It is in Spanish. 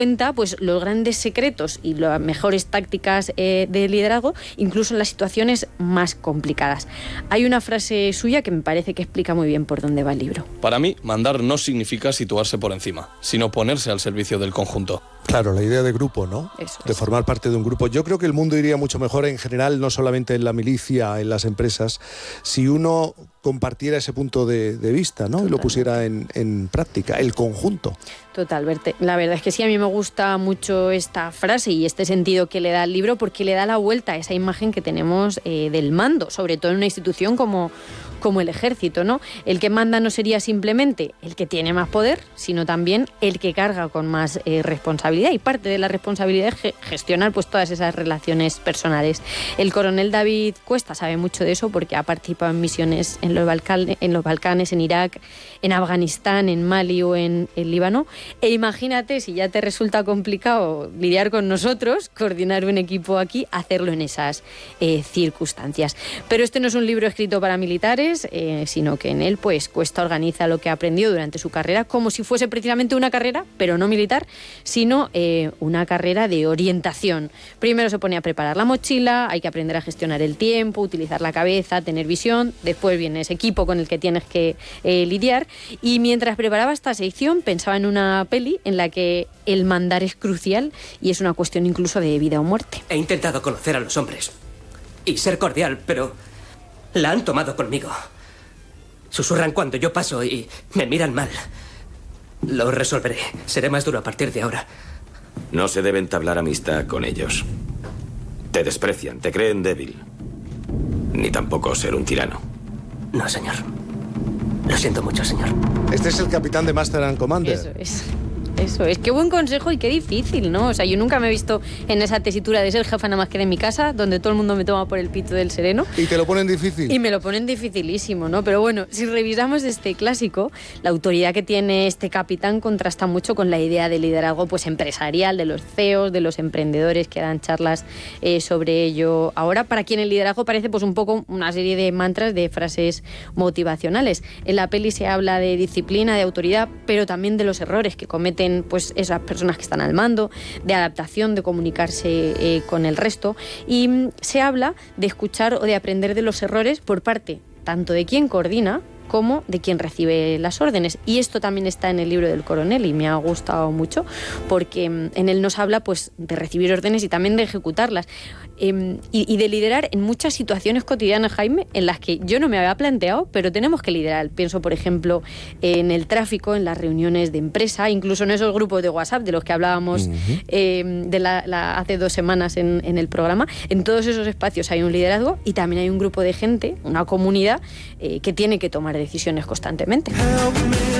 cuenta pues los grandes secretos y las mejores tácticas de liderazgo, incluso en las situaciones más complicadas. Hay una frase suya que me parece que explica muy bien por dónde va el libro. Para mí, mandar no significa situarse por encima, sino ponerse al servicio del conjunto. Claro, la idea de grupo, ¿no? Eso de es. formar parte de un grupo. Yo creo que el mundo iría mucho mejor en general, no solamente en la milicia, en las empresas, si uno compartiera ese punto de vista, ¿no? Y lo pusiera en práctica, el conjunto. Total, Berté. La verdad es que sí, a mí me gusta mucho esta frase y este sentido que le da el libro, porque le da la vuelta a esa imagen que tenemos del mando, sobre todo en una institución como el ejército, ¿no? El que manda no sería simplemente el que tiene más poder, sino también el que carga con más responsabilidad, y parte de la responsabilidad es gestionar pues todas esas relaciones personales. El coronel David Cuesta sabe mucho de eso porque ha participado en misiones en los Balcanes, en Irak, en Afganistán, en Mali o en el Líbano. E imagínate, si ya te resulta complicado lidiar con nosotros, coordinar un equipo aquí, hacerlo en esas circunstancias. Pero este no es un libro escrito para militares, sino que en él pues Cuesta organiza lo que ha aprendido durante su carrera como si fuese precisamente una carrera, pero no militar, sino una carrera de orientación. Primero se pone a preparar la mochila, hay que aprender a gestionar el tiempo, utilizar la cabeza, tener visión, después viene ese equipo con el que tienes que lidiar, y mientras preparaba esta sección pensaba en una peli en la que el mandar es crucial y es una cuestión incluso de vida o muerte. He intentado conocer a los hombres y ser cordial, pero la han tomado conmigo. Susurran cuando yo paso y me miran mal. Lo resolveré. Seré más duro a partir de ahora. No se debe entablar amistad con ellos. Te desprecian, te creen débil. Ni tampoco ser un tirano. No, señor. Lo siento mucho, señor. Este es el capitán de Master and Commander. Eso es. Eso es, qué buen consejo y qué difícil, ¿no? O sea, yo nunca me he visto en esa tesitura de ser jefa nada más que de mi casa, donde todo el mundo me toma por el pito del sereno. ¿Y te lo ponen difícil? Y me lo ponen dificilísimo, ¿no? Pero bueno, si revisamos este clásico, la autoridad que tiene este capitán contrasta mucho con la idea de liderazgo pues empresarial, de los CEOs, de los emprendedores que dan charlas sobre ello. Ahora, para quien el liderazgo parece pues un poco una serie de mantras, de frases motivacionales. En la peli se habla de disciplina, de autoridad, pero también de los errores que cometen pues esas personas que están al mando, de adaptación, de comunicarse con el resto, y se habla de escuchar o de aprender de los errores por parte tanto de quien coordina como de quien recibe las órdenes. Y esto también está en el libro del coronel y me ha gustado mucho porque en él nos habla pues de recibir órdenes y también de ejecutarlas y de liderar en muchas situaciones cotidianas, Jaime, en las que yo no me había planteado, pero tenemos que liderar. Pienso, por ejemplo, en el tráfico, en las reuniones de empresa, incluso en esos grupos de WhatsApp de los que hablábamos hace 2 semanas en el programa. En todos esos espacios hay un liderazgo y también hay un grupo de gente, una comunidad que tiene que tomar decisiones constantemente.